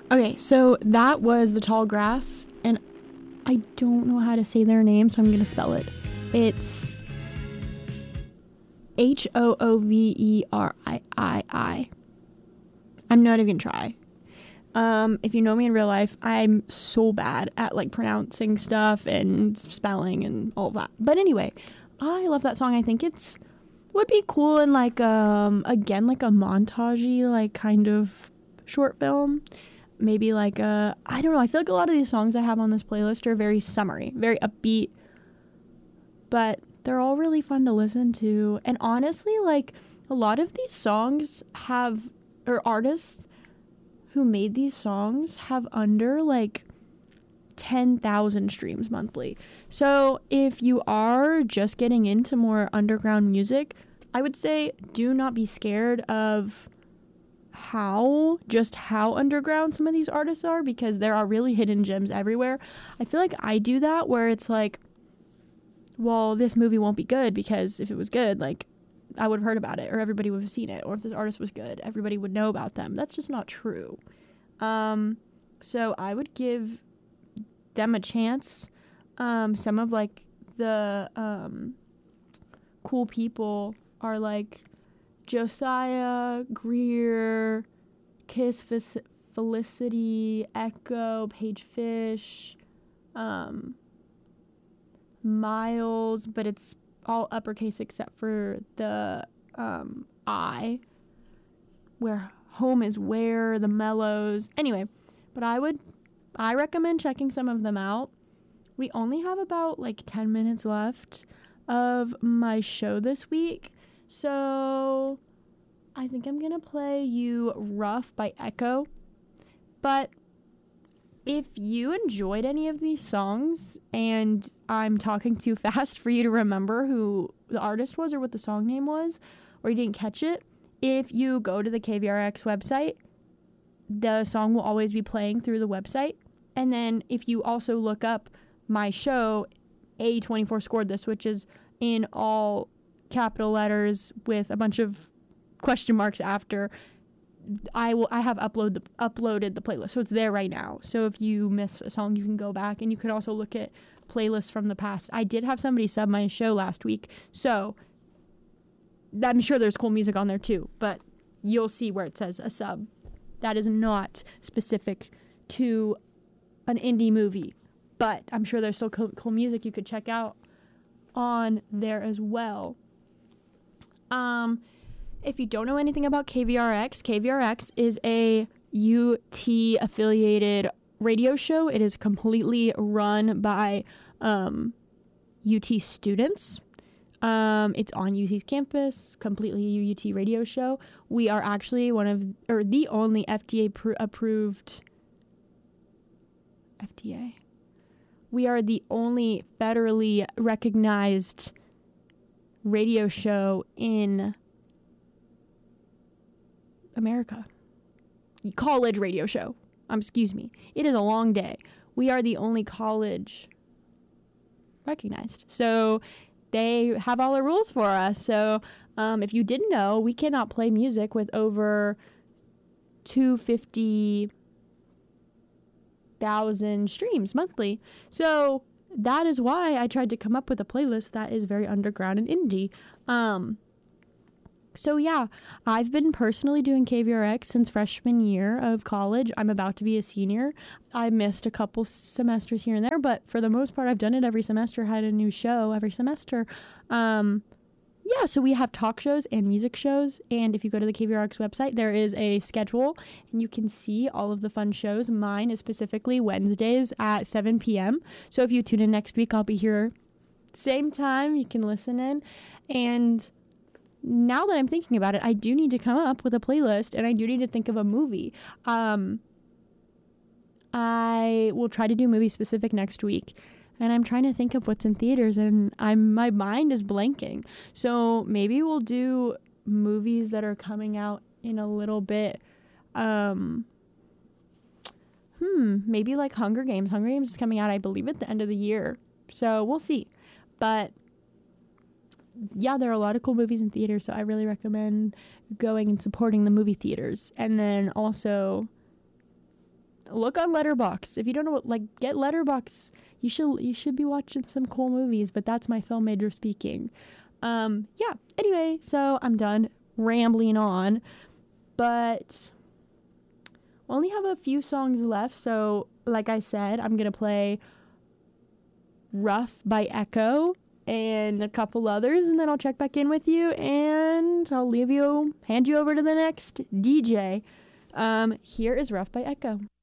Okay, so that was The Tall Grass, and I don't know how to say their name, so I'm going to spell it. It's Hooverii. I'm not even going to try. If you know me in real life, I'm so bad at like pronouncing stuff and spelling and all of that. But anyway, I love that song. I think would be cool in like again like a montagey like kind of short film. Maybe like I don't know. I feel like a lot of these songs I have on this playlist are very summery, very upbeat, but they're all really fun to listen to. And honestly, like a lot of these songs or artists who made these songs have under like 10,000 streams monthly. So if you are just getting into more underground music, I would say do not be scared of how underground some of these artists are, because there are really hidden gems everywhere. I feel like I do that where it's like, well, this movie won't be good because if it was good, like I would have heard about it or everybody would have seen it, or if this artist was good, everybody would know about them. That's just not true. So I would give them a chance. Some of like the cool people are like Josiah, Greer, Kiss Felicity, Echo, Paige Fish, Miles, but it's all uppercase except for the I, where home is where, the Mellows. Anyway, but I recommend checking some of them out. We only have about like 10 minutes left of my show this week. So I think I'm going to play you Rough by Echo. But if you enjoyed any of these songs and I'm talking too fast for you to remember who the artist was or what the song name was, or you didn't catch it, if you go to the KVRX website, the song will always be playing through the website. And then if you also look up my show, A24 Scored This, which is in all capital letters with a bunch of question marks after, I have uploaded the playlist, so it's there right now. So if you missed a song, you can go back, and you can also look at playlists from the past. I did have somebody sub my show last week, so I'm sure there's cool music on there too, but you'll see where it says a sub. That is not specific to an indie movie, but I'm sure there's still cool music you could check out on there as well. If you don't know anything about KVRX is a UT affiliated radio show. It is completely run by UT students. It's on UT's campus, completely a UT radio show. We are actually the only approved FDA. We are the only federally recognized radio show in America. College radio show. Excuse me. It is a long day. We are the only college recognized. So they have all the rules for us. So if you didn't know, we cannot play music with over 250,000 streams monthly. So that is why I tried to come up with a playlist that is very underground and indie. So yeah, I've been personally doing KVRX since freshman year of college. I'm about to be a senior. I missed a couple semesters here and there, but for the most part, I've done it every semester, had a new show every semester. Yeah, so we have talk shows and music shows, and if you go to the KVRX website, there is a schedule, and you can see all of the fun shows. Mine is specifically Wednesdays at 7 p.m., so if you tune in next week, I'll be here same time. You can listen in, and now that I'm thinking about it, I do need to come up with a playlist, and I do need to think of a movie. I will try to do movie specific next week, and I'm trying to think of what's in theaters, and my mind is blanking. So maybe we'll do movies that are coming out in a little bit. Maybe like Hunger Games. Hunger Games is coming out, I believe, at the end of the year. So we'll see. But yeah, there are a lot of cool movies in theaters, so I really recommend going and supporting the movie theaters. And then also, look on Letterboxd. If you don't know what, like, get Letterboxd. You should be watching some cool movies, but that's my film major speaking. Yeah. Anyway, so I'm done rambling on, but we only have a few songs left. So, like I said, I'm gonna play Rough by Echo and a couple others, and then I'll check back in with you, and I'll hand you over to the next DJ. Here is Rough by Echo.